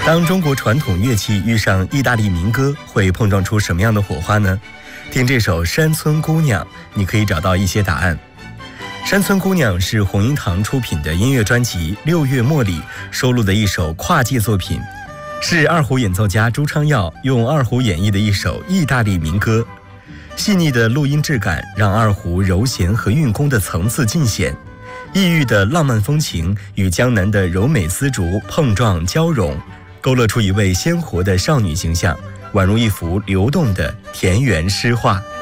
当中国传统乐器遇上意大利民歌，会碰撞出什么样的火花呢？听这首《山村姑娘》，你可以找到一些答案。《山村姑娘》是红樱堂出品的音乐专辑《六月茉莉》收录的一首跨界作品，是二胡演奏家朱昌耀用二胡演绎的一首意大利民歌。细腻的录音质感让二胡柔弦和韵功的层次尽显，异域的浪漫风情与江南的柔美丝竹碰撞交融，勾勒出一位鲜活的少女形象，宛如一幅流动的田园诗画。